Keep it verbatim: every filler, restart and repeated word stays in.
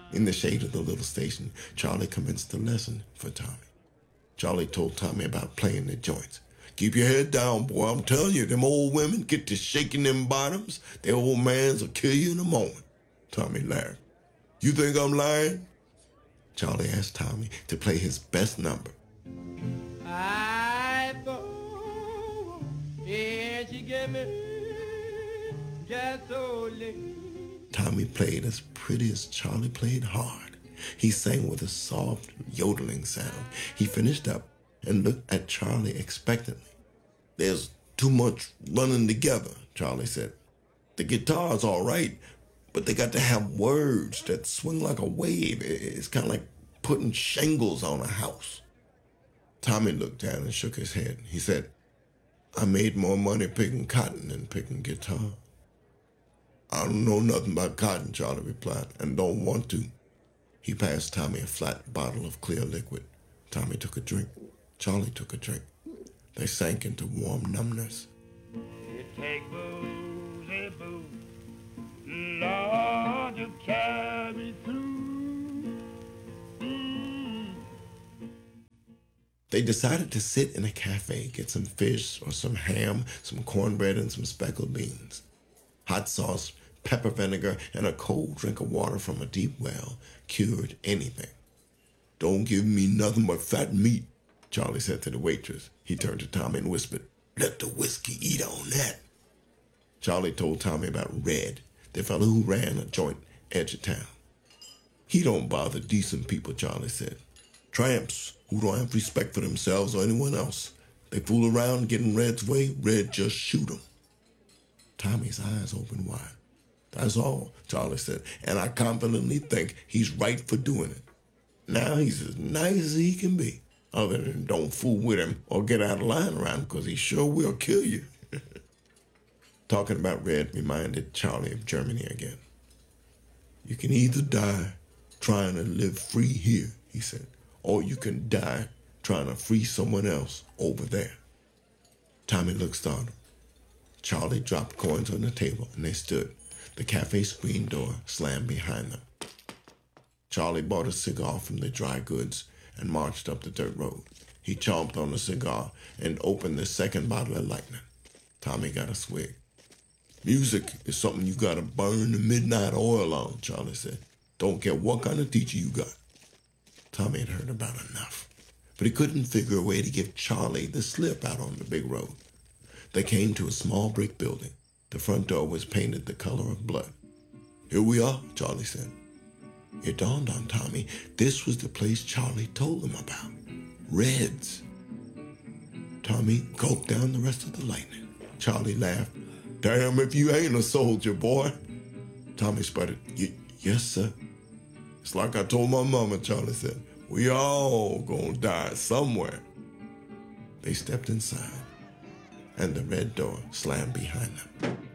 In the shade of the little station, Charlie commenced a lesson for Tommy. Charlie told Tommy about playing the joints. Keep your head down, boy. I'm telling you, them old women get to shaking them bottoms. Their old mans will kill you in a moment. Tommy laughed. You think I'm lying? Charlie asked Tommy to play his best number. I thought, yeah, she gave me just so late. Tommy played as pretty as Charlie played hard. He sang with a soft, yodeling sound. He finished up and looked at Charlie expectantly. There's too much running together, Charlie said. The guitar's all right, but they got to have words that swing like a wave. It's kind of like putting shingles on a house. Tommy looked down and shook his head. He said, I made more money picking cotton than picking guitar. I don't know nothing about cotton, Charlie replied, and don't want to. He passed Tommy a flat bottle of clear liquid. Tommy took a drink. Charlie took a drink. They sank into warm numbness. It take booze, it booze, Lord, to carry through. Mm. They decided to sit in a cafe, get some fish or some ham, some cornbread, and some speckled beans. Hot sauce, pepper vinegar, and a cold drink of water from a deep well cured anything. Don't give me nothing but fat meat, Charlie said to the waitress. He turned to Tommy and whispered, let the whiskey eat on that. Charlie told Tommy about Red, the fellow who ran a joint edge of town. He don't bother decent people, Charlie said. Tramps who don't have respect for themselves or anyone else. They fool around getting Red's way, Red just shoot them. Tommy's eyes opened wide. That's all, Charlie said, and I confidently think he's right for doing it. Now he's as nice as he can be, other than don't fool with him or get out of line around him, because he sure will kill you. Talking about Red reminded Charlie of Germany again. You can either die trying to live free here, he said, or you can die trying to free someone else over there. Tommy looked startled. Charlie dropped coins on the table and they stood. The cafe screen door slammed behind them. Charlie bought a cigar from the dry goods and marched up the dirt road. He chomped on the cigar and opened the second bottle of lightning. Tommy got a swig. Music is something you gotta burn the midnight oil on, Charlie said. Don't care what kind of teacher you got. Tommy had heard about enough, but he couldn't figure a way to give Charlie the slip out on the big road. They came to a small brick building. The front door was painted the color of blood. Here we are, Charlie said. It dawned on Tommy this was the place Charlie told him about. Red's. Tommy gulped down the rest of the lightning. Charlie laughed. Damn if you ain't a soldier, boy. Tommy sputtered. Yes, sir. It's like I told my mama, Charlie said. We all gonna die somewhere. They stepped inside, and the red door slammed behind them.